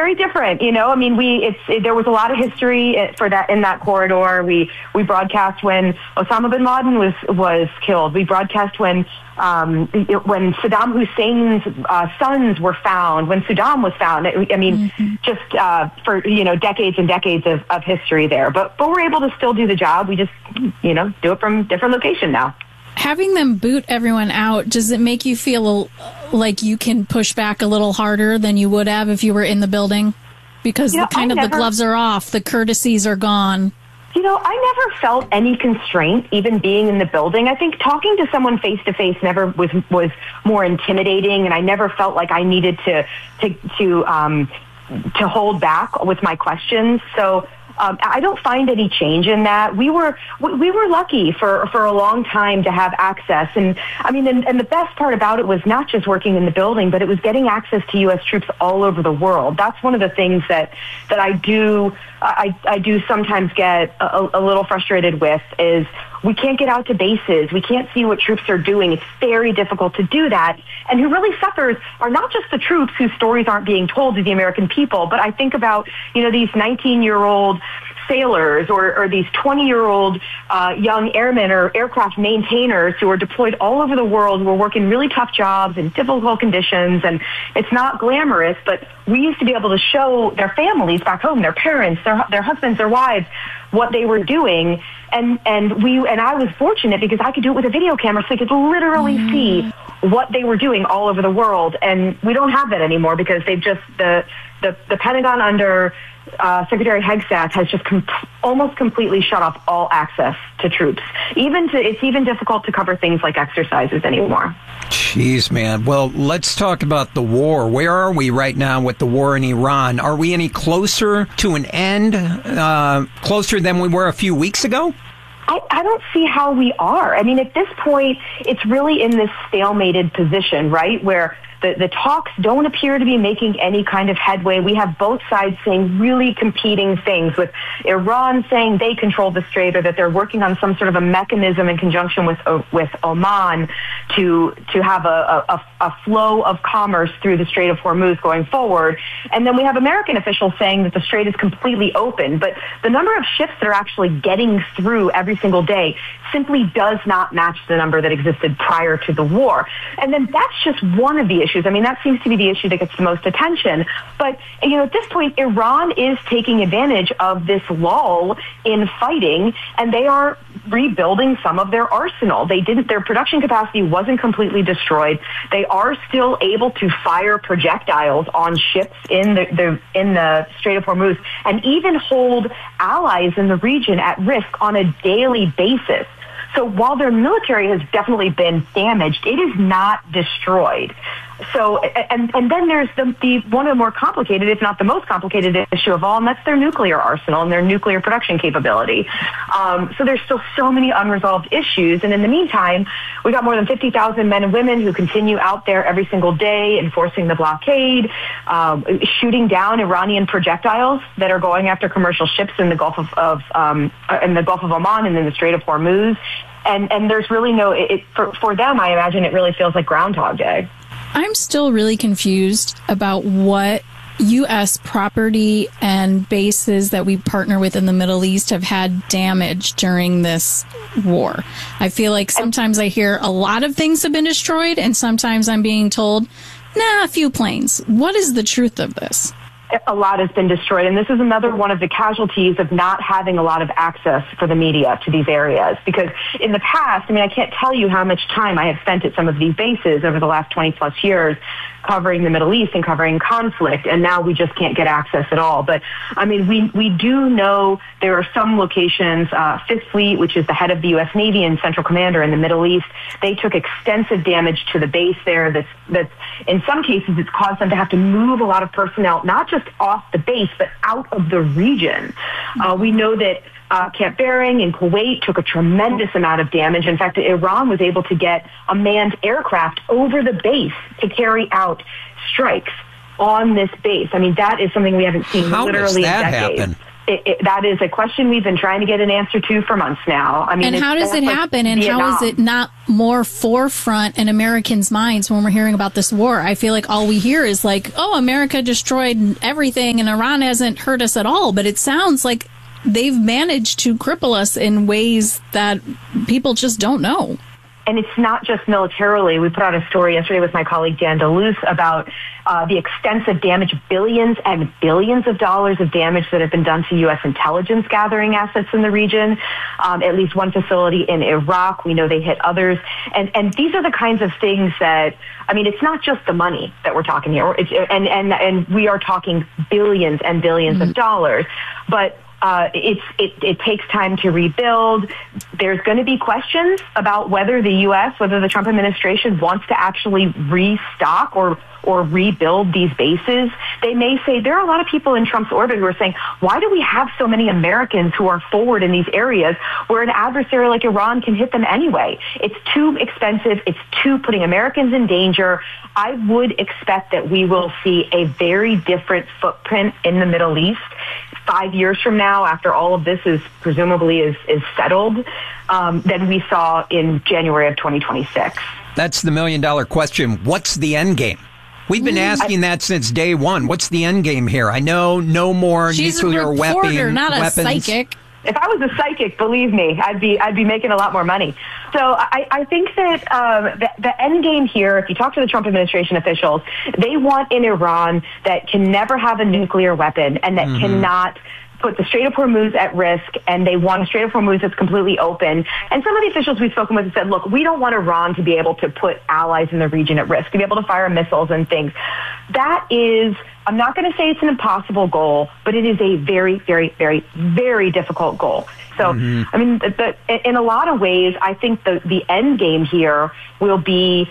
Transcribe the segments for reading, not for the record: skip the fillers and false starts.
very different. I mean, there was a lot of history for that in that corridor. We broadcast when Osama bin Laden was killed. We broadcast when Saddam Hussein's sons were found, when Saddam was found. I mean, just for decades and decades of history there. But we're able to still do the job. We just do it from different location now. Having them boot everyone out, does it make you feel like you can push back a little harder than you would have if you were in the building? Because the gloves are off, the courtesies are gone. I never felt any constraint even being in the building. I think talking to someone face to face never was more intimidating, and I never felt like I needed to hold back with my questions. So I don't find any change in that. We were lucky for a long time to have access, and I mean, and the best part about it was not just working in the building, but it was getting access to U.S. troops all over the world. That's one of the things that I do sometimes get a little frustrated with is we can't get out to bases. We can't see what troops are doing. It's very difficult to do that. And who really suffers are not just the troops whose stories aren't being told to the American people, but I think about, these 19-year-old sailors or these 20-year-old young airmen or aircraft maintainers who are deployed all over the world, who are working really tough jobs in difficult conditions. And it's not glamorous, but we used to be able to show their families back home, their parents, their husbands, their wives, what they were doing. And I was fortunate because I could do it with a video camera, so I could literally see what they were doing all over the world. And we don't have that anymore because they've just, the Pentagon under Secretary Hegseth has just almost completely shut off all access to troops. It's even difficult to cover things like exercises anymore. Jeez, man. Well, let's talk about the war. Where are we right now with the war in Iran? Are we any closer to an end, closer than we were a few weeks ago? I don't see how we are. I mean, at this point, it's really in this stalemated position, right, where the talks don't appear to be making any kind of headway. We have both sides saying really competing things, with Iran saying they control the strait or that they're working on some sort of a mechanism in conjunction with Oman to have a flow of commerce through the Strait of Hormuz going forward. And then we have American officials saying that the strait is completely open. But the number of ships that are actually getting through every single day simply does not match the number that existed prior to the war. And then that's just one of the issues. I mean, that seems to be the issue that gets the most attention. But, at this point, Iran is taking advantage of this lull in fighting, and they are rebuilding some of their arsenal. Their production capacity wasn't completely destroyed. They are still able to fire projectiles on ships in the Strait of Hormuz and even hold allies in the region at risk on a daily basis. So while their military has definitely been damaged, it is not destroyed. So, and then there's the one of the more complicated, if not the most complicated issue of all, and that's their nuclear arsenal and their nuclear production capability. So there's still so many unresolved issues. And in the meantime, we got more than 50,000 men and women who continue out there every single day enforcing the blockade, shooting down Iranian projectiles that are going after commercial ships in the Gulf of Oman and in the Strait of Hormuz. And there's really for them, I imagine it really feels like Groundhog Day. I'm still really confused about what U.S. property and bases that we partner with in the Middle East have had damage during this war. I feel like sometimes I hear a lot of things have been destroyed, and sometimes I'm being told, a few planes. What is the truth of this? A lot has been destroyed, and this is another one of the casualties of not having a lot of access for the media to these areas. Because in the past, I can't tell you how much time I have spent at some of these bases over the last 20 plus years covering the Middle East and covering conflict, and now we just can't get access at all. But we do know there are some locations, Fifth Fleet, which is the head of the U.S. Navy and Central Commander in the Middle East, they took extensive damage to the base there. That's in some cases, it's caused them to have to move a lot of personnel, not just off the base, but out of the region. We know that Camp Bering in Kuwait took a tremendous amount of damage. In fact, Iran was able to get a manned aircraft over the base to carry out strikes on this base. That is something we haven't seen literally in decades. that is a question we've been trying to get an answer to for months now. I mean, and how does it happen? And Vietnam. How is it not more forefront in Americans' minds when we're hearing about this war? I feel like all we hear is like, oh, America destroyed everything and Iran hasn't hurt us at all. But it sounds like they've managed to cripple us in ways that people just don't know. And it's not just militarily. We put out a story yesterday with my colleague Dan DeLuce about the extensive damage, billions and billions of dollars of damage that have been done to U.S. intelligence gathering assets in the region. At least one facility in Iraq. We know they hit others. And these are the kinds of things that, I mean, it's not just the money that we're talking here. And we are talking billions and billions of dollars. But it takes time to rebuild. There's going to be questions about whether the U.S., whether the Trump administration wants to actually restock or rebuild these bases. They may say, there are a lot of people in Trump's orbit who are saying, why do we have so many Americans who are forward in these areas where an adversary like Iran can hit them anyway? It's too expensive. It's too putting Americans in danger. I would expect that we will see a very different footprint in the Middle East 5 years from now, after all of this is presumably is settled, than we saw in January of 2026. That's the million-dollar question. What's the end game? We've been asking that since day one. What's the end game here? I know no more nuclear weapons. She's a reporter, not a psychic. If I was a psychic, believe me, I'd be making a lot more money. So I think that the end game here, if you talk to the Trump administration officials, they want an Iran that can never have a nuclear weapon and that cannot put the Strait of Hormuz at risk, and they want a Strait of Hormuz that's completely open. And some of the officials we've spoken with have said, look, we don't want Iran to be able to put allies in the region at risk, to be able to fire missiles and things. That is, I'm not going to say it's an impossible goal, but it is a very, very, very, very difficult goal. So, I mean, in a lot of ways, I think the end game here will be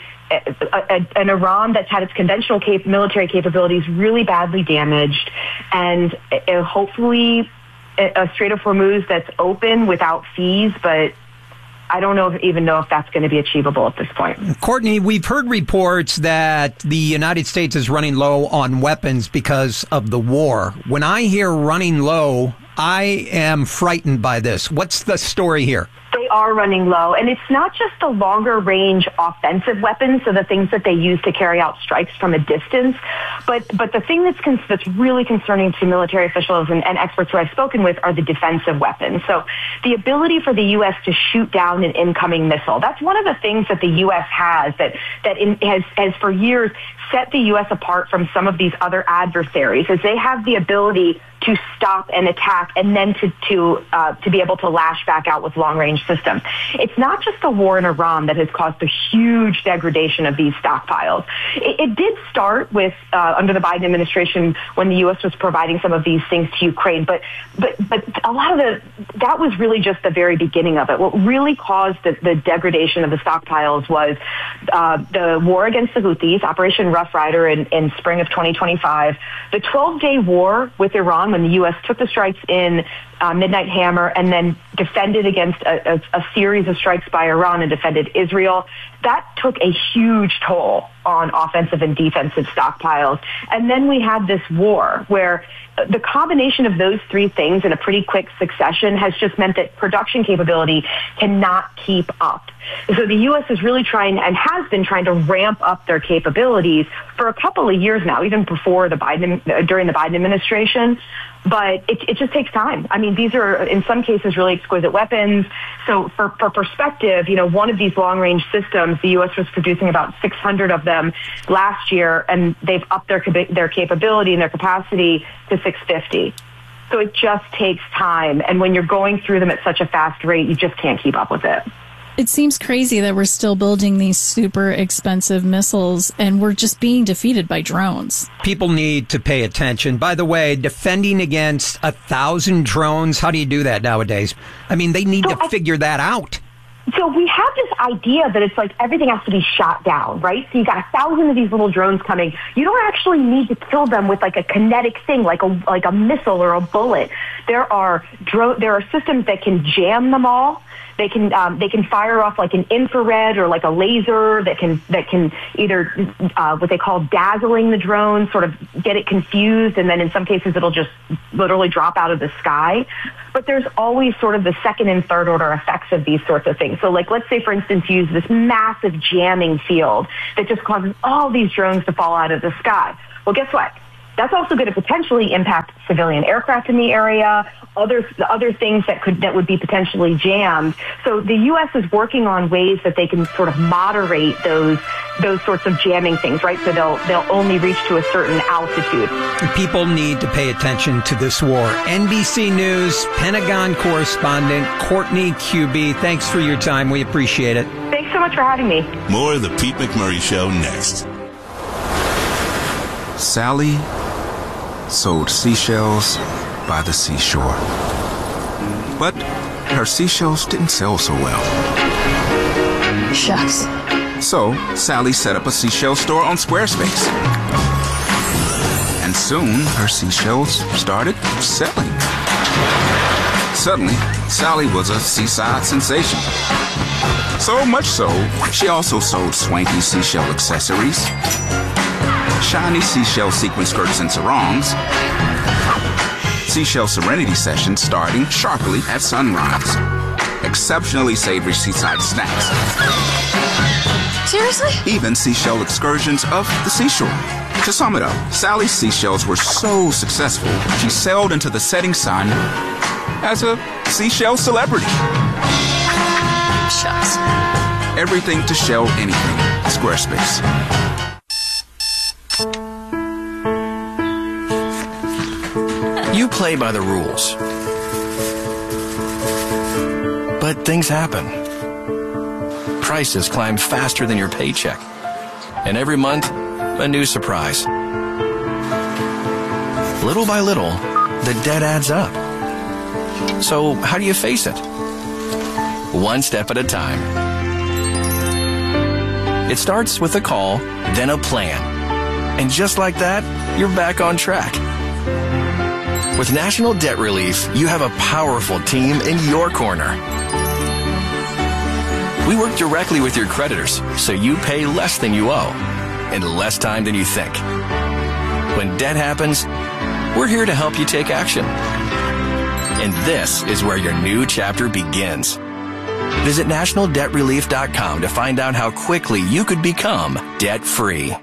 an Iran that's had its conventional military capabilities really badly damaged, and hopefully a Strait of Hormuz that's open without fees, but I don't even know if that's going to be achievable at this point. Courtney, we've heard reports that the United States is running low on weapons because of the war. When I hear running low, I am frightened by this. What's the story here? They are running low, and it's not just the longer range offensive weapons, so the things that they use to carry out strikes from a distance, but the thing that's really concerning to military officials and experts who I've spoken with are the defensive weapons. So the ability for the U.S. to shoot down an incoming missile, that's one of the things that the U.S. has that has for years set the U.S. apart from some of these other adversaries, is they have the ability to stop an attack and then to be able to lash back out with long-range systems. It's not just the war in Iran that has caused the huge degradation of these stockpiles. It did start with under the Biden administration when the U.S. was providing some of these things to Ukraine, but a lot of that was really just the very beginning of it. What really caused the degradation of the stockpiles was the war against the Houthis, Operation Rough Rider in spring of 2025, the 12-day war with Iran when the U.S. took the strikes in Midnight Hammer and then defended against a series of strikes by Iran and defended Israel. That took a huge toll on offensive and defensive stockpiles. And then we had this war where the combination of those three things in a pretty quick succession has just meant that production capability cannot keep up. So the U.S. is really trying and has been trying to ramp up their capabilities for a couple of years now, even before during the Biden administration. But it just takes time. I mean, these are, in some cases, really exquisite weapons. So for perspective, one of these long-range systems, the U.S. was producing about 600 of them last year, and they've upped their capability and their capacity to 650. So it just takes time. And when you're going through them at such a fast rate, you just can't keep up with it. It seems crazy that we're still building these super expensive missiles and we're just being defeated by drones. People need to pay attention. By the way, defending against 1,000 drones, how do you do that nowadays? I mean, they need to figure that out. So we have this idea that it's like everything has to be shot down, right? So you got 1,000 of these little drones coming. You don't actually need to kill them with like a kinetic thing, like a missile or a bullet. there are systems that can jam them all. They can fire off like an infrared or like a laser that can either what they call dazzling the drone, sort of get it confused, and then in some cases it'll just literally drop out of the sky. But there's always sort of the second and third order effects of these sorts of things. So like, let's say, for instance, you use this massive jamming field that just causes all these drones to fall out of the sky. Well, guess what? That's also going to potentially impact civilian aircraft in the area, other things that would be potentially jammed. So the U.S. is working on ways that they can sort of moderate those sorts of jamming things, right? So they'll only reach to a certain altitude. People need to pay attention to this war. NBC News Pentagon correspondent Courtney Kube, thanks for your time. We appreciate it. Thanks so much for having me. More of the Pete McMurray Show next. Sally sold seashells by the seashore. But her seashells didn't sell so well. Shucks. So Sally set up a seashell store on Squarespace. And soon her seashells started selling. Suddenly, Sally was a seaside sensation. So much so, she also sold swanky seashell accessories, shiny seashell sequin skirts and sarongs, seashell serenity sessions starting sharply at sunrise, exceptionally savory seaside snacks. Seriously? Even seashell excursions of the seashore. To sum it up, Sally's seashells were so successful, she sailed into the setting sun as a seashell celebrity. Shucks. Everything to shell anything. Squarespace. You play by the rules. But things happen. Prices climb faster than your paycheck. And every month, a new surprise. Little by little, the debt adds up. So how do you face it? One step at a time. It starts with a call, then a plan. And just like that, you're back on track. With National Debt Relief, you have a powerful team in your corner. We work directly with your creditors, so you pay less than you owe, in less time than you think. When debt happens, we're here to help you take action. And this is where your new chapter begins. Visit nationaldebtrelief.com to find out how quickly you could become debt-free.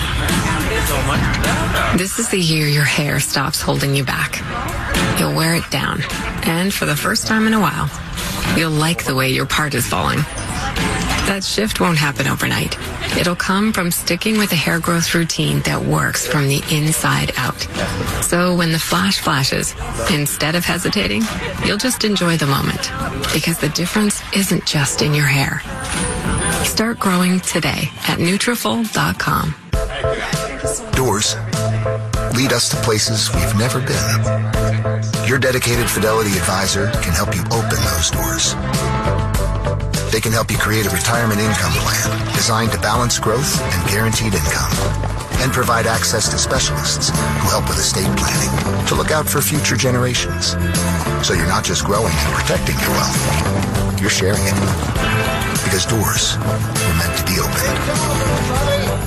This is the year your hair stops holding you back. You'll wear it down, and for the first time in a while, you'll like the way your part is falling. That shift won't happen overnight. It'll come from sticking with a hair growth routine that works from the inside out. So when the flash flashes, instead of hesitating, you'll just enjoy the moment, because the difference isn't just in your hair. Start growing today at Nutrafol.com. Doors lead us to places we've never been. Your dedicated Fidelity advisor can help you open those doors. They can help you create a retirement income plan designed to balance growth and guaranteed income, and provide access to specialists who help with estate planning to look out for future generations. So you're not just growing and protecting your wealth, you're sharing it. Because doors were meant to be opened.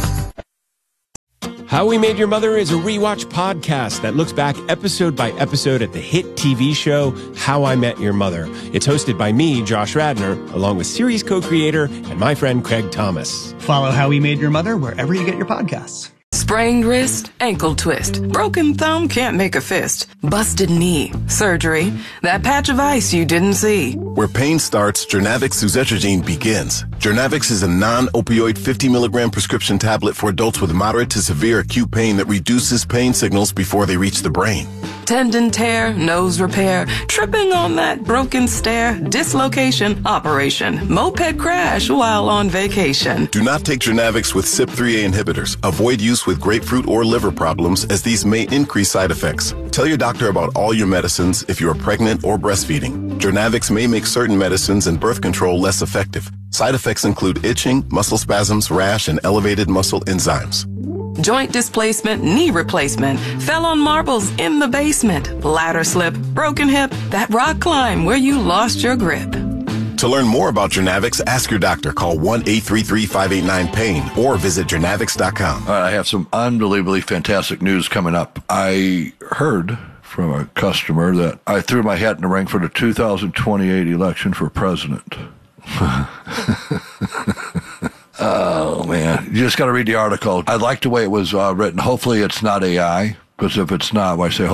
How We Made Your Mother is a rewatch podcast that looks back episode by episode at the hit TV show How I Met Your Mother. It's hosted by me, Josh Radnor, along with series co-creator and my friend Craig Thomas. Follow How We Made Your Mother wherever you get your podcasts. Sprained wrist, ankle twist, broken thumb, can't make a fist, busted knee, surgery, that patch of ice you didn't see. Where pain starts, Journavx suzetrigine begins. Journavx is a non-opioid 50 milligram prescription tablet for adults with moderate to severe acute pain that reduces pain signals before they reach the brain. Tendon tear, nose repair, tripping on that broken stair, dislocation, operation, moped crash while on vacation. Do not take Journavx with CYP3A inhibitors. Avoid use with grapefruit or liver problems, as these may increase side effects. Tell your doctor about all your medicines if you are pregnant or breastfeeding. Journavx may make certain medicines and birth control less effective. Side effects include itching, muscle spasms, rash, and elevated muscle enzymes. joint displacement, knee replacement, fell on marbles in the basement, ladder slip, broken hip, that rock climb where you lost your grip. To learn more about Jernavix, ask your doctor. Call 1-833-589-PAIN or visit Jernavix.com. All right, I have some unbelievably fantastic news coming up. I heard from a customer that I threw my hat in the ring for the 2028 election for president. Oh, man. You just got to read the article. I like the way it was written. Hopefully it's not AI, because if it's not, I say